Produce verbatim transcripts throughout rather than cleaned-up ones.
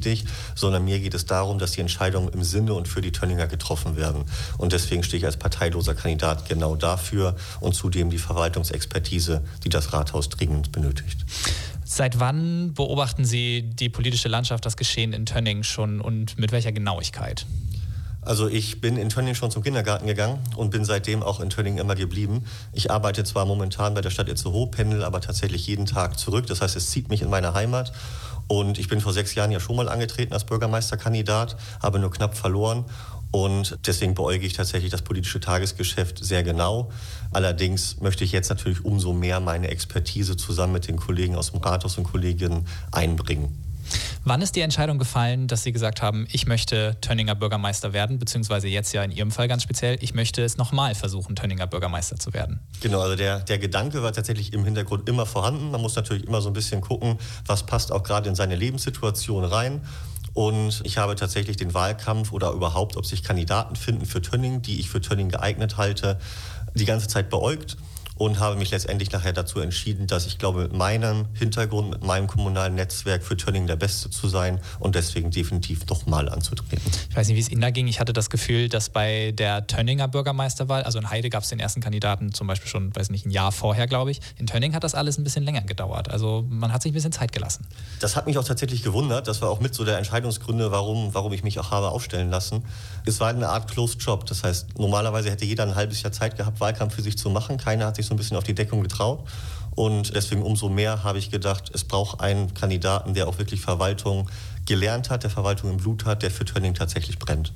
wichtig, sondern mir geht es darum, dass die Entscheidungen im Sinne und für die Tönninger getroffen werden. Und deswegen stehe ich als parteiloser Kandidat genau dafür und zudem die Verwaltungsexpertise, die das Rathaus dringend benötigt. Seit wann beobachten Sie die politische Landschaft, das Geschehen in Tönning schon und mit welcher Genauigkeit? Also ich bin in Tönning schon zum Kindergarten gegangen und bin seitdem auch in Tönning immer geblieben. Ich arbeite zwar momentan bei der Stadt Itzehoe, pendel aber tatsächlich jeden Tag zurück. Das heißt, es zieht mich in meine Heimat. Und ich bin vor sechs Jahren ja schon mal angetreten als Bürgermeisterkandidat, habe nur knapp verloren. Und deswegen beäuge ich tatsächlich das politische Tagesgeschäft sehr genau. Allerdings möchte ich jetzt natürlich umso mehr meine Expertise zusammen mit den Kollegen aus dem Rathaus und Kolleginnen einbringen. Wann ist die Entscheidung gefallen, dass Sie gesagt haben, ich möchte Tönninger Bürgermeister werden, beziehungsweise jetzt ja in Ihrem Fall ganz speziell, ich möchte es nochmal versuchen, Tönninger Bürgermeister zu werden? Genau, also der, der Gedanke war tatsächlich im Hintergrund immer vorhanden. Man muss natürlich immer so ein bisschen gucken, was passt auch gerade in seine Lebenssituation rein. Und ich habe tatsächlich den Wahlkampf oder überhaupt, ob sich Kandidaten finden für Tönning, die ich für Tönning geeignet halte, die ganze Zeit beäugt. Und habe mich letztendlich nachher dazu entschieden, dass ich glaube, mit meinem Hintergrund, mit meinem kommunalen Netzwerk für Tönning der Beste zu sein und deswegen definitiv nochmal anzutreten. Ich weiß nicht, wie es Ihnen da ging. Ich hatte das Gefühl, dass bei der Tönninger Bürgermeisterwahl, also in Heide gab es den ersten Kandidaten zum Beispiel schon, weiß nicht, ein Jahr vorher, glaube ich. In Tönning hat das alles ein bisschen länger gedauert. Also man hat sich ein bisschen Zeit gelassen. Das hat mich auch tatsächlich gewundert. Das war auch mit so der Entscheidungsgründe, warum, warum ich mich auch habe aufstellen lassen. Es war eine Art Closed Job. Das heißt, normalerweise hätte jeder ein halbes Jahr Zeit gehabt, Wahlkampf für sich zu machen. Keiner hat sich so ein bisschen auf die Deckung getraut. Und deswegen umso mehr habe ich gedacht, es braucht einen Kandidaten, der auch wirklich Verwaltung gelernt hat, der Verwaltung im Blut hat, der für Tönning tatsächlich brennt.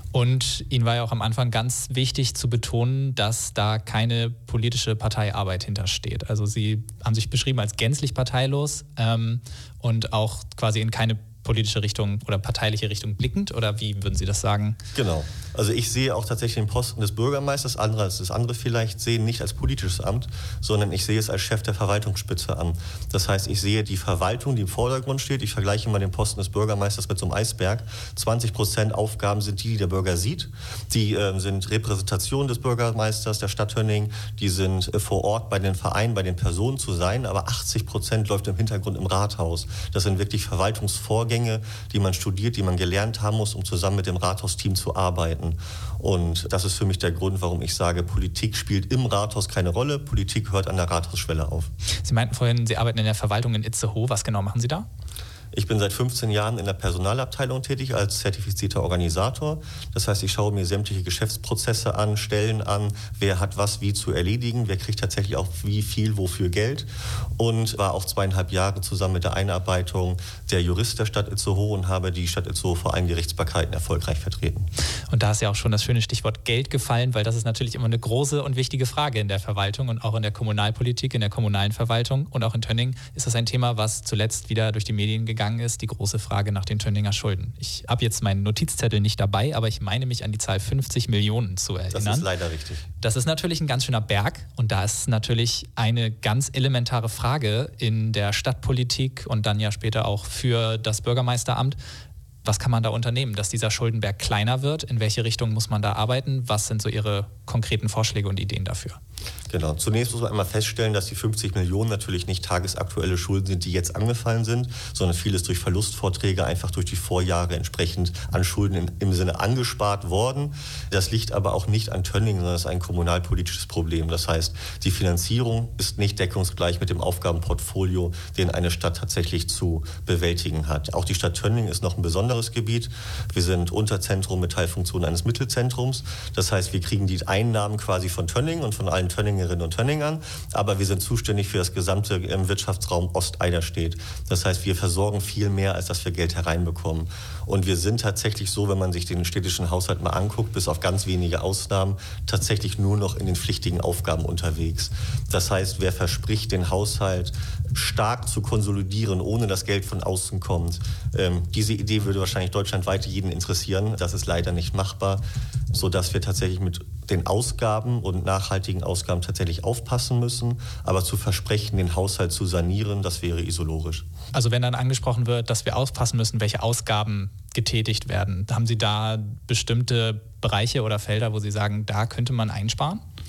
Und Ihnen war ja auch am Anfang ganz wichtig zu betonen, dass da keine politische Parteiarbeit hintersteht. Also Sie haben sich beschrieben als gänzlich parteilos ähm, und auch quasi in keine politische Richtung oder parteiliche Richtung blickend, oder wie würden Sie das sagen? Genau. Also ich sehe auch tatsächlich den Posten des Bürgermeisters, andere als das andere vielleicht sehen, nicht als politisches Amt, sondern ich sehe es als Chef der Verwaltungsspitze an. Das heißt, ich sehe die Verwaltung, die im Vordergrund steht. Ich vergleiche mal den Posten des Bürgermeisters mit so einem Eisberg. zwanzig Prozent Aufgaben sind die, die der Bürger sieht. Die äh, sind Repräsentation des Bürgermeisters der Stadt Tönning. Die sind äh, vor Ort bei den Vereinen, bei den Personen zu sein. Aber achtzig Prozent läuft im Hintergrund im Rathaus. Das sind wirklich Verwaltungsvorgänge, die man studiert, die man gelernt haben muss, um zusammen mit dem Rathausteam zu arbeiten. Und das ist für mich der Grund, warum ich sage, Politik spielt im Rathaus keine Rolle. Politik hört an der Rathausschwelle auf. Sie meinten vorhin, Sie arbeiten in der Verwaltung in Itzehoe. Was genau machen Sie da? Ich bin seit fünfzehn Jahren in der Personalabteilung tätig als zertifizierter Organisator. Das heißt, ich schaue mir sämtliche Geschäftsprozesse an, Stellen an, wer hat was wie zu erledigen, wer kriegt tatsächlich auch wie viel, wofür Geld. Und war auch zweieinhalb Jahre zusammen mit der Einarbeitung der Jurist der Stadt Itzehoe und habe die Stadt Itzehoe vor allen Gerichtsbarkeiten erfolgreich vertreten. Und da ist ja auch schon das schöne Stichwort Geld gefallen, weil das ist natürlich immer eine große und wichtige Frage in der Verwaltung und auch in der Kommunalpolitik, in der kommunalen Verwaltung. Und auch in Tönning ist das ein Thema, was zuletzt wieder durch die Medien gegangen ist, die große Frage nach den Tönninger Schulden. Ich habe jetzt meinen Notizzettel nicht dabei, aber ich meine mich an die Zahl fünfzig Millionen zu erinnern. Das ist leider richtig. Das ist natürlich ein ganz schöner Berg und da ist natürlich eine ganz elementare Frage in der Stadtpolitik und dann ja später auch für das Bürgermeisteramt. Was kann man da unternehmen, dass dieser Schuldenberg kleiner wird? In welche Richtung muss man da arbeiten? Was sind so Ihre konkreten Vorschläge und Ideen dafür? Genau. Zunächst muss man einmal feststellen, dass die fünfzig Millionen natürlich nicht tagesaktuelle Schulden sind, die jetzt angefallen sind, sondern vieles durch Verlustvorträge einfach durch die Vorjahre entsprechend an Schulden im Sinne angespart worden. Das liegt aber auch nicht an Tönning, sondern es ist ein kommunalpolitisches Problem. Das heißt, die Finanzierung ist nicht deckungsgleich mit dem Aufgabenportfolio, den eine Stadt tatsächlich zu bewältigen hat. Auch die Stadt Tönning ist noch ein besonderes Gebiet. Wir sind Unterzentrum mit Teilfunktion eines Mittelzentrums. Das heißt, wir kriegen die Einnahmen quasi von Tönning und von allen Tönningerinnen und Tönningern, aber wir sind zuständig für das gesamte im Wirtschaftsraum Ost-Eiderstedt. Das heißt, wir versorgen viel mehr, als dass wir Geld hereinbekommen. Und wir sind tatsächlich so, wenn man sich den städtischen Haushalt mal anguckt, bis auf ganz wenige Ausnahmen, tatsächlich nur noch in den pflichtigen Aufgaben unterwegs. Das heißt, wer verspricht, den Haushalt stark zu konsolidieren, ohne dass Geld von außen kommt, ähm, diese Idee würde wahrscheinlich deutschlandweit jeden interessieren. Das ist leider nicht machbar, sodass wir tatsächlich mit den Ausgaben und nachhaltigen Ausgaben tatsächlich aufpassen müssen. Aber zu versprechen, den Haushalt zu sanieren, das wäre illusorisch. Also wenn dann angesprochen wird, dass wir aufpassen müssen, welche Ausgaben getätigt werden, haben Sie da bestimmte Bereiche oder Felder, wo Sie sagen, da könnte man einsparen?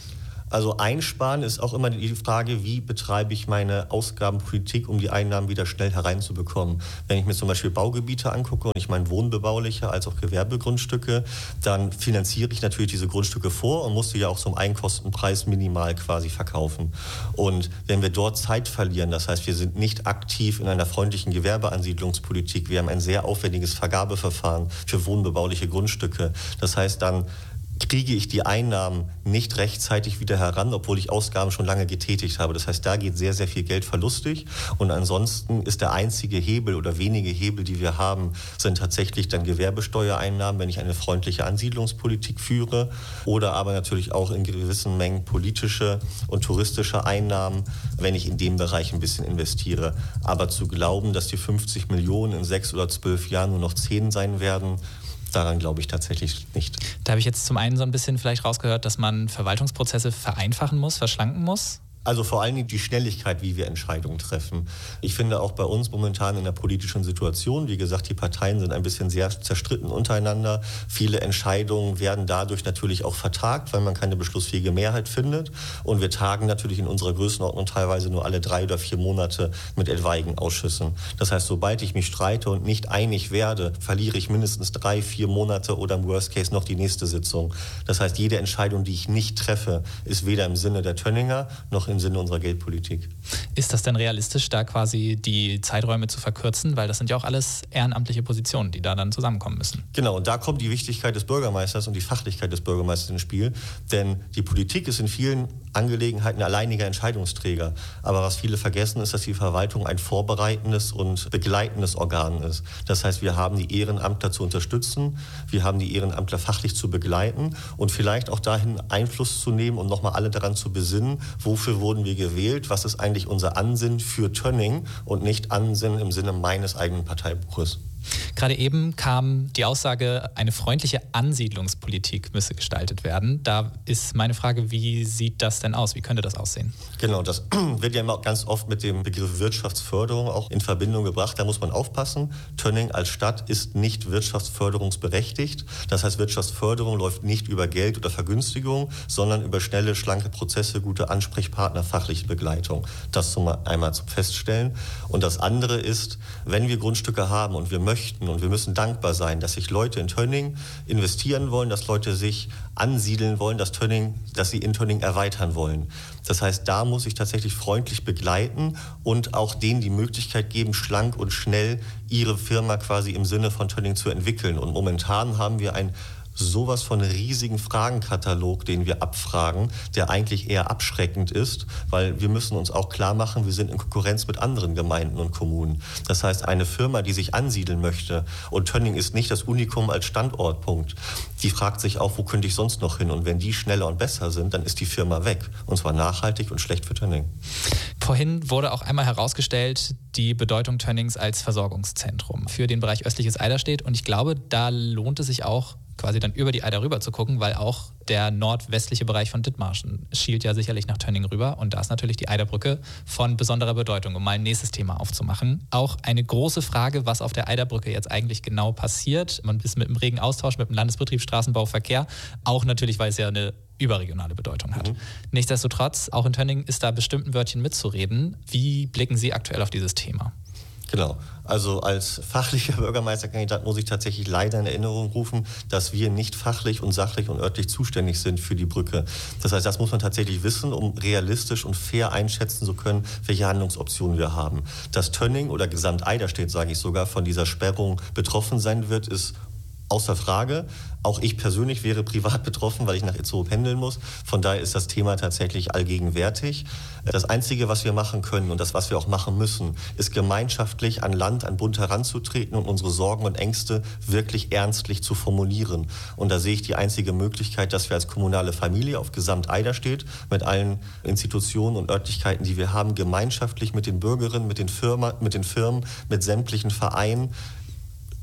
Also einsparen ist auch immer die Frage, wie betreibe ich meine Ausgabenpolitik, um die Einnahmen wieder schnell hereinzubekommen. Wenn ich mir zum Beispiel Baugebiete angucke, und ich meine wohnbebauliche als auch Gewerbegrundstücke, dann finanziere ich natürlich diese Grundstücke vor und muss sie ja auch zum Einkostenpreis minimal quasi verkaufen. Und wenn wir dort Zeit verlieren, das heißt, wir sind nicht aktiv in einer freundlichen Gewerbeansiedlungspolitik, wir haben ein sehr aufwendiges Vergabeverfahren für wohnbebauliche Grundstücke. Das heißt, dann kriege ich die Einnahmen nicht rechtzeitig wieder heran, obwohl ich Ausgaben schon lange getätigt habe. Das heißt, da geht sehr, sehr viel Geld verlustig. Und ansonsten ist der einzige Hebel oder wenige Hebel, die wir haben, sind tatsächlich dann Gewerbesteuereinnahmen, wenn ich eine freundliche Ansiedlungspolitik führe, oder aber natürlich auch in gewissen Mengen politische und touristische Einnahmen, wenn ich in dem Bereich ein bisschen investiere. Aber zu glauben, dass die fünfzig Millionen in sechs oder zwölf Jahren nur noch zehn sein werden, daran glaube ich tatsächlich nicht. Da habe ich jetzt zum einen so ein bisschen vielleicht rausgehört, dass man Verwaltungsprozesse vereinfachen muss, verschlanken muss. Also vor allen Dingen die Schnelligkeit, wie wir Entscheidungen treffen. Ich finde auch bei uns momentan in der politischen Situation, wie gesagt, die Parteien sind ein bisschen sehr zerstritten untereinander. Viele Entscheidungen werden dadurch natürlich auch vertagt, weil man keine beschlussfähige Mehrheit findet. Und wir tagen natürlich in unserer Größenordnung teilweise nur alle drei oder vier Monate mit etwaigen Ausschüssen. Das heißt, sobald ich mich streite und nicht einig werde, verliere ich mindestens drei, vier Monate oder im Worst Case noch die nächste Sitzung. Das heißt, jede Entscheidung, die ich nicht treffe, ist weder im Sinne der Tönninger noch im Sinne unserer Geldpolitik. Ist das denn realistisch, da quasi die Zeiträume zu verkürzen? Weil das sind ja auch alles ehrenamtliche Positionen, die da dann zusammenkommen müssen. Genau, und da kommt die Wichtigkeit des Bürgermeisters und die Fachlichkeit des Bürgermeisters ins Spiel. Denn die Politik ist in vielen Angelegenheiten alleiniger Entscheidungsträger. Aber was viele vergessen, ist, dass die Verwaltung ein vorbereitendes und begleitendes Organ ist. Das heißt, wir haben die Ehrenamtler zu unterstützen, wir haben die Ehrenamtler fachlich zu begleiten und vielleicht auch dahin Einfluss zu nehmen und nochmal alle daran zu besinnen, wofür wurden wir gewählt, was ist eigentlich unser Ansinnen für Tönning und nicht Ansinnen im Sinne meines eigenen Parteibuches. Gerade eben kam die Aussage, eine freundliche Ansiedlungspolitik müsse gestaltet werden. Da ist meine Frage, wie sieht das denn aus? Wie könnte das aussehen? Genau, das wird ja immer ganz oft mit dem Begriff Wirtschaftsförderung auch in Verbindung gebracht. Da muss man aufpassen. Tönning als Stadt ist nicht wirtschaftsförderungsberechtigt. Das heißt, Wirtschaftsförderung läuft nicht über Geld oder Vergünstigung, sondern über schnelle, schlanke Prozesse, gute Ansprechpartner, fachliche Begleitung. Das zum einmal zum Feststellen. Und das andere ist, wenn wir Grundstücke haben und wir möchten, und wir müssen dankbar sein, dass sich Leute in Tönning investieren wollen, dass Leute sich ansiedeln wollen, dass, Tönning, dass sie in Tönning erweitern wollen. Das heißt, da muss ich tatsächlich freundlich begleiten und auch denen die Möglichkeit geben, schlank und schnell ihre Firma quasi im Sinne von Tönning zu entwickeln. Und momentan haben wir ein sowas von riesigen Fragenkatalog, den wir abfragen, der eigentlich eher abschreckend ist, weil wir müssen uns auch klar machen, wir sind in Konkurrenz mit anderen Gemeinden und Kommunen. Das heißt, eine Firma, die sich ansiedeln möchte, und Tönning ist nicht das Unikum als Standortpunkt, die fragt sich auch, wo könnte ich sonst noch hin? Und wenn die schneller und besser sind, dann ist die Firma weg. Und zwar nachhaltig und schlecht für Tönning. Vorhin wurde auch einmal herausgestellt, die Bedeutung Tönnings als Versorgungszentrum für den Bereich östliches Eiderstedt. Und ich glaube, da lohnt es sich auch, quasi dann über die Eider rüber zu gucken, weil auch der nordwestliche Bereich von Dithmarschen schielt ja sicherlich nach Tönning rüber und da ist natürlich die Eiderbrücke von besonderer Bedeutung, um mal ein nächstes Thema aufzumachen. Auch eine große Frage, was auf der Eiderbrücke jetzt eigentlich genau passiert. Man ist mit einem regen Austausch mit dem Landesbetrieb Straßenbauverkehr, auch natürlich, weil es ja eine überregionale Bedeutung hat. Mhm. Nichtsdestotrotz, auch in Tönning ist da bestimmt ein Wörtchen mitzureden. Wie blicken Sie aktuell auf dieses Thema? Genau. Also als fachlicher Bürgermeisterkandidat muss ich tatsächlich leider in Erinnerung rufen, dass wir nicht fachlich und sachlich und örtlich zuständig sind für die Brücke. Das heißt, das muss man tatsächlich wissen, um realistisch und fair einschätzen zu können, welche Handlungsoptionen wir haben. Dass Tönning oder Gesamt-Eiderstedt, sage ich sogar, von dieser Sperrung betroffen sein wird, ist außer Frage. Auch ich persönlich wäre privat betroffen, weil ich nach Itzehoe pendeln muss. Von daher ist das Thema tatsächlich allgegenwärtig. Das Einzige, was wir machen können und das, was wir auch machen müssen, ist gemeinschaftlich an Land, an Bund heranzutreten und unsere Sorgen und Ängste wirklich ernstlich zu formulieren. Und da sehe ich die einzige Möglichkeit, dass wir als kommunale Familie auf Gesamt-Eiderstedt mit allen Institutionen und Örtlichkeiten, die wir haben, gemeinschaftlich mit den Bürgerinnen, mit den Firmen, mit den Firmen, mit sämtlichen Vereinen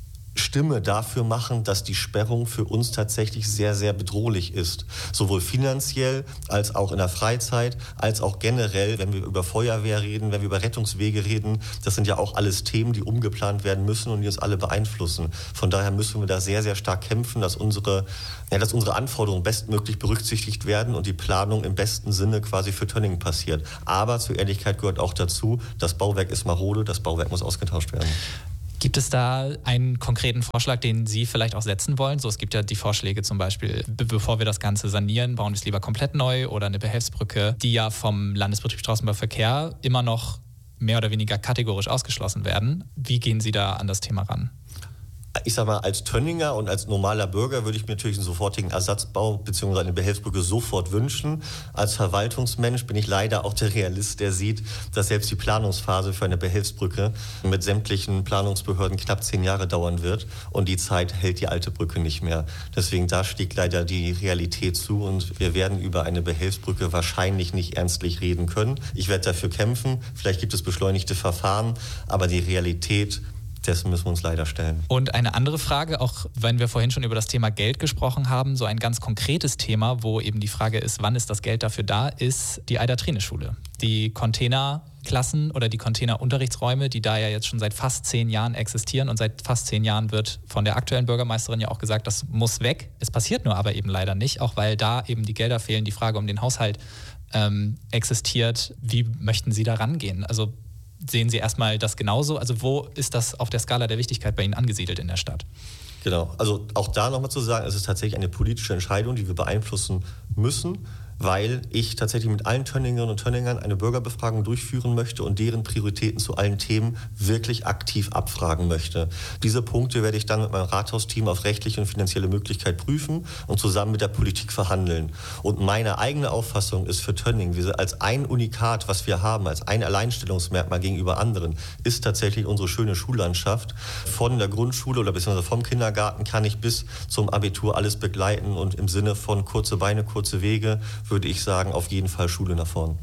Stimme dafür machen, dass die Sperrung für uns tatsächlich sehr, sehr bedrohlich ist. Sowohl finanziell als auch in der Freizeit, als auch generell, wenn wir über Feuerwehr reden, wenn wir über Rettungswege reden. Das sind ja auch alles Themen, die umgeplant werden müssen und die uns alle beeinflussen. Von daher müssen wir da sehr, sehr stark kämpfen, dass unsere, ja, dass unsere Anforderungen bestmöglich berücksichtigt werden und die Planung im besten Sinne quasi für Tönningen passiert. Aber zur Ehrlichkeit gehört auch dazu, das Bauwerk ist marode, das Bauwerk muss ausgetauscht werden. Gibt es da einen konkreten Vorschlag, den Sie vielleicht auch setzen wollen? So, es gibt ja die Vorschläge zum Beispiel, be- bevor wir das Ganze sanieren, bauen wir es lieber komplett neu oder eine Behelfsbrücke, die ja vom Landesbetrieb Straßenbauverkehr immer noch mehr oder weniger kategorisch ausgeschlossen werden. Wie gehen Sie da an das Thema ran? Ich sag mal, als Tönninger und als normaler Bürger würde ich mir natürlich einen sofortigen Ersatzbau bzw. eine Behelfsbrücke sofort wünschen. Als Verwaltungsmensch bin ich leider auch der Realist, der sieht, dass selbst die Planungsphase für eine Behelfsbrücke mit sämtlichen Planungsbehörden knapp zehn Jahre dauern wird und die Zeit hält die alte Brücke nicht mehr. Deswegen da stieg leider die Realität zu und wir werden über eine Behelfsbrücke wahrscheinlich nicht ernstlich reden können. Ich werde dafür kämpfen, vielleicht gibt es beschleunigte Verfahren, aber die Realität, dessen müssen wir uns leider stellen. Und eine andere Frage, auch wenn wir vorhin schon über das Thema Geld gesprochen haben, so ein ganz konkretes Thema, wo eben die Frage ist, wann ist das Geld dafür da, ist die Eider-Trene-Schule. Die Containerklassen oder die Containerunterrichtsräume, die da ja jetzt schon seit fast zehn Jahren existieren und seit fast zehn Jahren wird von der aktuellen Bürgermeisterin ja auch gesagt, das muss weg. Es passiert nur aber eben leider nicht, auch weil da eben die Gelder fehlen, die Frage um den Haushalt ähm, existiert. Wie möchten Sie da rangehen? Also sehen Sie erstmal das genauso? Also wo ist das auf der Skala der Wichtigkeit bei Ihnen angesiedelt in der Stadt? Genau, also auch da nochmal zu sagen, es ist tatsächlich eine politische Entscheidung, die wir beeinflussen müssen, weil ich tatsächlich mit allen Tönningerinnen und Tönningern eine Bürgerbefragung durchführen möchte und deren Prioritäten zu allen Themen wirklich aktiv abfragen möchte. Diese Punkte werde ich dann mit meinem Rathausteam auf rechtliche und finanzielle Möglichkeit prüfen und zusammen mit der Politik verhandeln. Und meine eigene Auffassung ist für Tönningen, wir als ein Unikat, was wir haben, als ein Alleinstellungsmerkmal gegenüber anderen, ist tatsächlich unsere schöne Schullandschaft. Von der Grundschule oder beziehungsweise vom Kindergarten kann ich bis zum Abitur alles begleiten und im Sinne von kurze Beine, kurze Wege, würde ich sagen, auf jeden Fall Schule nach vorn.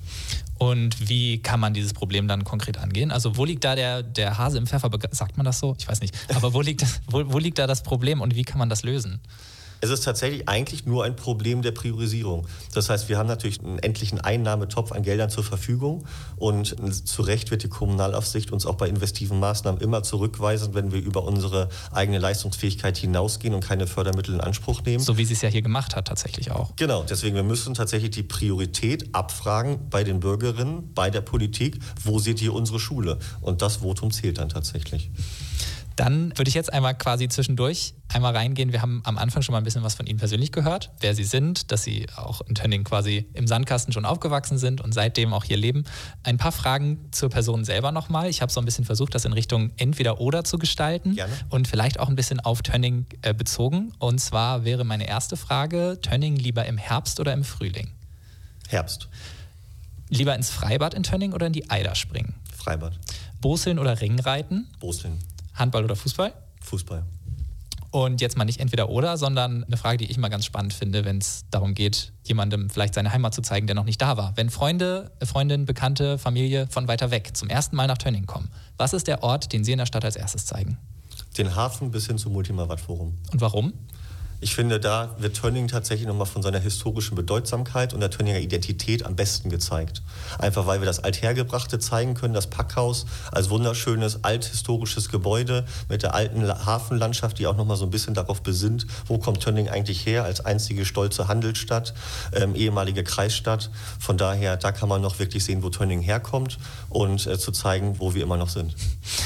Und wie kann man dieses Problem dann konkret angehen? Also wo liegt da der, der Hase im Pfeffer? Sagt man das so? Ich weiß nicht. Aber wo liegt, wo, wo liegt da das Problem und wie kann man das lösen? Es ist tatsächlich eigentlich nur ein Problem der Priorisierung. Das heißt, wir haben natürlich einen endlichen Einnahmetopf an Geldern zur Verfügung und zu Recht wird die Kommunalaufsicht uns auch bei investiven Maßnahmen immer zurückweisen, wenn wir über unsere eigene Leistungsfähigkeit hinausgehen und keine Fördermittel in Anspruch nehmen. So wie sie es ja hier gemacht hat tatsächlich auch. Genau, deswegen wir müssen tatsächlich die Priorität abfragen bei den Bürgerinnen, bei der Politik, wo seht ihr unsere Schule? Und das Votum zählt dann tatsächlich. Dann würde ich jetzt einmal quasi zwischendurch einmal reingehen. Wir haben am Anfang schon mal ein bisschen was von Ihnen persönlich gehört, wer Sie sind, dass Sie auch in Tönningen quasi im Sandkasten schon aufgewachsen sind und seitdem auch hier leben. Ein paar Fragen zur Person selber nochmal. Ich habe so ein bisschen versucht, das in Richtung Entweder-Oder zu gestalten. Gerne. Und vielleicht auch ein bisschen auf Tönningen äh, bezogen. Und zwar wäre meine erste Frage, Tönningen lieber im Herbst oder im Frühling? Herbst. Lieber ins Freibad in Tönningen oder in die Eider springen? Freibad. Boseln oder Ringreiten? Boseln. Handball oder Fußball? Fußball. Und jetzt mal nicht entweder oder, sondern eine Frage, die ich mal ganz spannend finde, wenn es darum geht, jemandem vielleicht seine Heimat zu zeigen, der noch nicht da war. Wenn Freunde, Freundinnen, Bekannte, Familie von weiter weg zum ersten Mal nach Tönningen kommen, was ist der Ort, den Sie in der Stadt als erstes zeigen? Den Hafen bis hin zum Multimarvat-Forum. Und warum? Ich finde, da wird Tönningen tatsächlich nochmal von seiner historischen Bedeutsamkeit und der Tönninger Identität am besten gezeigt. Einfach weil wir das Althergebrachte zeigen können, das Packhaus als wunderschönes, althistorisches Gebäude mit der alten Hafenlandschaft, die auch nochmal so ein bisschen darauf besinnt, wo kommt Tönningen eigentlich her, als einzige stolze Handelsstadt, ähm, ehemalige Kreisstadt. Von daher, da kann man noch wirklich sehen, wo Tönningen herkommt und äh, zu zeigen, wo wir immer noch sind.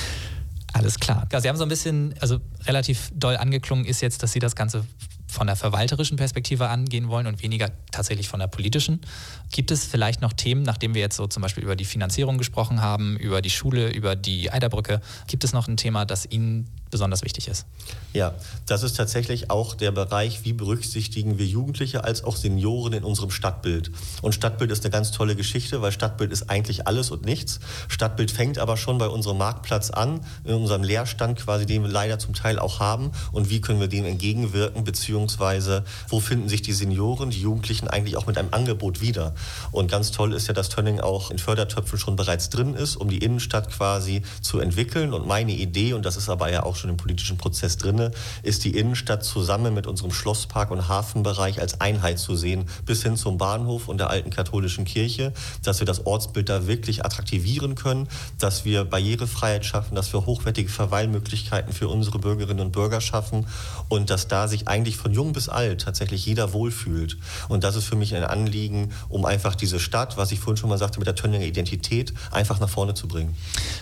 Alles klar. Ja, Sie haben so ein bisschen, also relativ doll angeklungen ist jetzt, dass Sie das Ganze von der verwalterischen Perspektive angehen wollen und weniger tatsächlich von der politischen. Gibt es vielleicht noch Themen, nachdem wir jetzt so zum Beispiel über die Finanzierung gesprochen haben, über die Schule, über die Eiderbrücke, gibt es noch ein Thema, das Ihnen besonders wichtig ist? Ja, das ist tatsächlich auch der Bereich, wie berücksichtigen wir Jugendliche als auch Senioren in unserem Stadtbild. Und Stadtbild ist eine ganz tolle Geschichte, weil Stadtbild ist eigentlich alles und nichts. Stadtbild fängt aber schon bei unserem Marktplatz an, in unserem Leerstand quasi, den wir leider zum Teil auch haben. Und wie können wir dem entgegenwirken, beziehungsweise wo finden sich die Senioren, die Jugendlichen eigentlich auch mit einem Angebot wieder. Und ganz toll ist ja, dass Tönningen auch in Fördertöpfen schon bereits drin ist, um die Innenstadt quasi zu entwickeln. Und meine Idee, und das ist aber ja auch schon im politischen Prozess drin, ist die Innenstadt zusammen mit unserem Schlosspark und Hafenbereich als Einheit zu sehen, bis hin zum Bahnhof und der alten katholischen Kirche, dass wir das Ortsbild da wirklich attraktivieren können, dass wir Barrierefreiheit schaffen, dass wir hochwertige Verweilmöglichkeiten für unsere Bürgerinnen und Bürger schaffen und dass da sich eigentlich von jung bis alt tatsächlich jeder wohlfühlt. Und das ist für mich ein Anliegen, um einfach diese Stadt, was ich vorhin schon mal sagte, mit der Tönninger Identität einfach nach vorne zu bringen.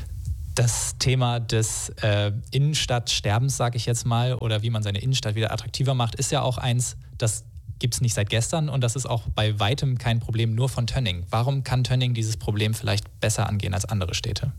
Das Thema des äh, Innenstadtsterbens, sage ich jetzt mal, oder wie man seine Innenstadt wieder attraktiver macht, ist ja auch eins, das gibt es nicht seit gestern und das ist auch bei weitem kein Problem nur von Tönning. Warum kann Tönning dieses Problem vielleicht besser angehen als andere Städte?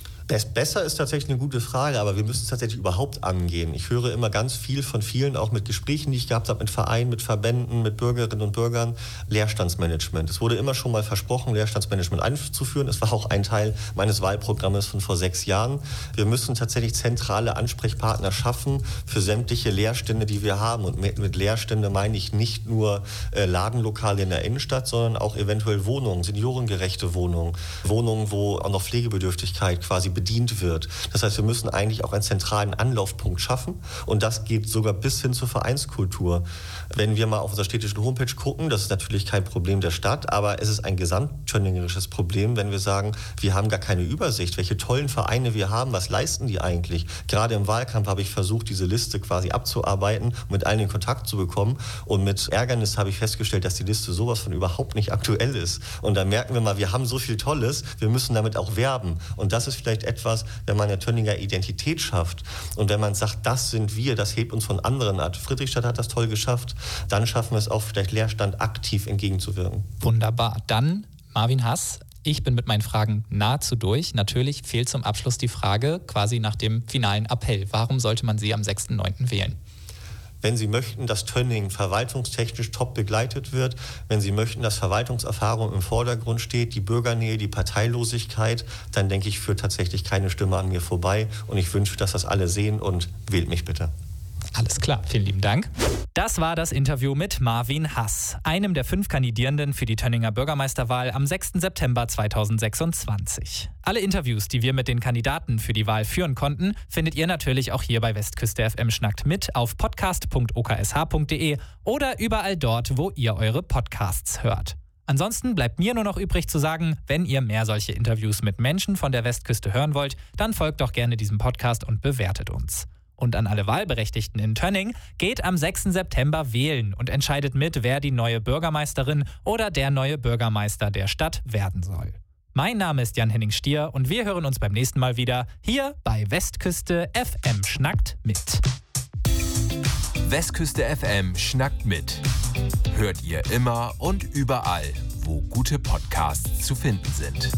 Besser ist tatsächlich eine gute Frage, aber wir müssen es tatsächlich überhaupt angehen. Ich höre immer ganz viel von vielen, auch mit Gesprächen, die ich gehabt habe, mit Vereinen, mit Verbänden, mit Bürgerinnen und Bürgern, Leerstandsmanagement. Es wurde immer schon mal versprochen, Leerstandsmanagement einzuführen. Es war auch ein Teil meines Wahlprogrammes von vor sechs Jahren. Wir müssen tatsächlich zentrale Ansprechpartner schaffen für sämtliche Leerstände, die wir haben. Und mit, mit Leerstände meine ich nicht nur äh, Ladenlokale in der Innenstadt, sondern auch eventuell Wohnungen, seniorengerechte Wohnungen, Wohnungen, wo auch noch Pflegebedürftigkeit quasi bedient wird. Das heißt, wir müssen eigentlich auch einen zentralen Anlaufpunkt schaffen und das geht sogar bis hin zur Vereinskultur. Wenn wir mal auf unserer städtischen Homepage gucken, das ist natürlich kein Problem der Stadt, aber es ist ein gesamttönningerisches Problem, wenn wir sagen, wir haben gar keine Übersicht, welche tollen Vereine wir haben, was leisten die eigentlich? Gerade im Wahlkampf habe ich versucht, diese Liste quasi abzuarbeiten, um mit allen in Kontakt zu bekommen und mit Ärgernis habe ich festgestellt, dass die Liste sowas von überhaupt nicht aktuell ist. Und da merken wir mal, wir haben so viel Tolles, wir müssen damit auch werben. Und das ist vielleicht etwas, wenn man eine Tönninger Identität schafft und wenn man sagt, das sind wir, das hebt uns von anderen ab. Friedrichstadt hat das toll geschafft, dann schaffen wir es auch, vielleicht Leerstand aktiv entgegenzuwirken. Wunderbar. Dann Marvin Hass. Ich bin mit meinen Fragen nahezu durch. Natürlich fehlt zum Abschluss die Frage quasi nach dem finalen Appell. Warum sollte man Sie am sechsten neunten wählen? Wenn Sie möchten, dass Tönning verwaltungstechnisch top begleitet wird, wenn Sie möchten, dass Verwaltungserfahrung im Vordergrund steht, die Bürgernähe, die Parteilosigkeit, dann denke ich, führt tatsächlich keine Stimme an mir vorbei. Und ich wünsche, dass das alle sehen und wählt mich bitte. Alles klar, vielen lieben Dank. Das war das Interview mit Marvin Hass, einem der fünf Kandidierenden für die Tönninger Bürgermeisterwahl am sechsten September zweitausendsechsundzwanzig. Alle Interviews, die wir mit den Kandidaten für die Wahl führen konnten, findet ihr natürlich auch hier bei Westküste F M Schnackt mit auf podcast punkt o k s h punkt d e oder überall dort, wo ihr eure Podcasts hört. Ansonsten bleibt mir nur noch übrig zu sagen, wenn ihr mehr solche Interviews mit Menschen von der Westküste hören wollt, dann folgt doch gerne diesem Podcast und bewertet uns. Und an alle Wahlberechtigten in Tönning, geht am sechsten September wählen und entscheidet mit, wer die neue Bürgermeisterin oder der neue Bürgermeister der Stadt werden soll. Mein Name ist Jan-Henning Stier und wir hören uns beim nächsten Mal wieder hier bei Westküste F M Schnackt mit. Westküste F M Schnackt mit. Hört ihr immer und überall, wo gute Podcasts zu finden sind.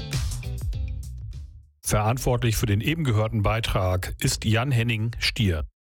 Verantwortlich für den eben gehörten Beitrag ist Jan-Henning Stier.